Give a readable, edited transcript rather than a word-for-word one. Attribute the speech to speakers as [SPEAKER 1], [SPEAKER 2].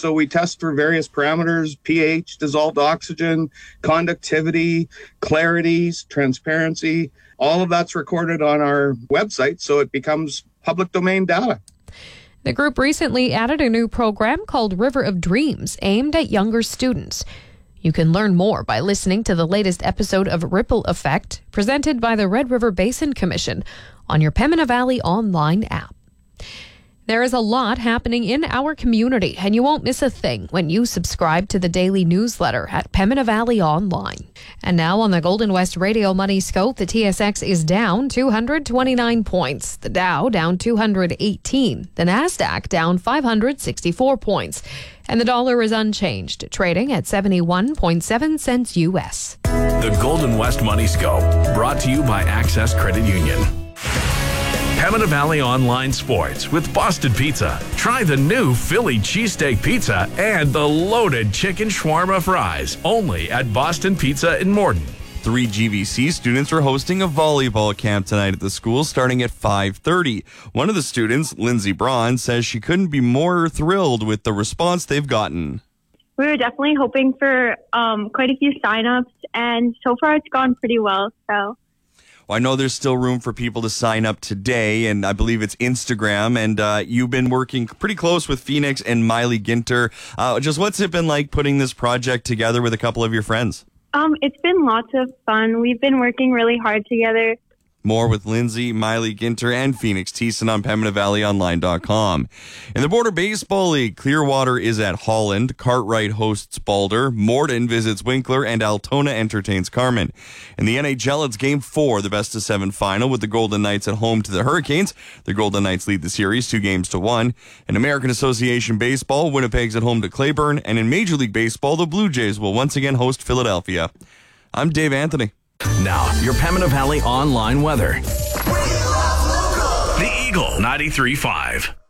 [SPEAKER 1] So we test for various parameters: pH, dissolved oxygen, conductivity, clarity, transparency. All of that's recorded on our website, so it becomes public domain data.
[SPEAKER 2] The group recently added a new program called River of Dreams, aimed at younger students. You can learn more by listening to the latest episode of Ripple Effect, presented by the Red River Basin Commission, on your Pembina Valley online app. There is a lot happening in our community, and you won't miss a thing when you subscribe to the daily newsletter at Pembina Valley Online. And now on the Golden West Radio Money Scope, the TSX is down 229 points. The Dow down 218. The Nasdaq down 564 points. And the dollar is unchanged, trading at 71.7 cents U.S.
[SPEAKER 3] The Golden West Money Scope, brought to you by Access Credit Union. Pembina Valley Online Sports with Boston Pizza. Try the new Philly cheesesteak pizza and the loaded chicken shawarma fries. Only at Boston Pizza in Morden.
[SPEAKER 4] 3 GVC students are hosting a volleyball camp tonight at the school starting at 5:30. One of the students, Lindsay Braun, says she couldn't be more thrilled with the response they've gotten.
[SPEAKER 5] We were definitely hoping for quite a few signups, and so far it's gone pretty well. So.
[SPEAKER 4] Well, I know there's still room for people to sign up today, and I believe it's Instagram, and you've been working pretty close with Phoenix and Miley Ginter. Just what's it been like putting this project together with a couple of your friends?
[SPEAKER 5] It's been lots of fun. We've been working really hard together.
[SPEAKER 4] More with Lindsay, Miley Ginter, and Phoenix Thiessen on PembinaValleyOnline.com. In the Border Baseball League, Clearwater is at Holland, Cartwright hosts Balder, Morden visits Winkler, and Altona entertains Carmen. In the NHL, it's Game 4, the best-of-7 final, with the Golden Knights at home to the Hurricanes. The Golden Knights lead the series 2-1. In American Association Baseball, Winnipeg's at home to Claiborne, and in Major League Baseball, the Blue Jays will once again host Philadelphia. I'm Dave Anthony.
[SPEAKER 3] Now, your Pembina Valley online weather. The Eagle 93.5.